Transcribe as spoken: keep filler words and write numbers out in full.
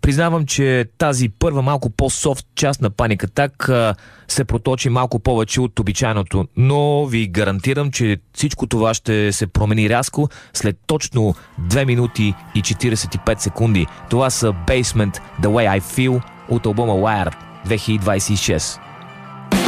Признавам, че тази първа малко по-софт част на Panic Attack се проточи малко повече от обичайното, но ви гарантирам, че всичко това ще се промени рязко след точно две минути и четиридесет и пет секунди. Това са Basement The Way I Feel от албума Wired две хиляди двадесет и шест.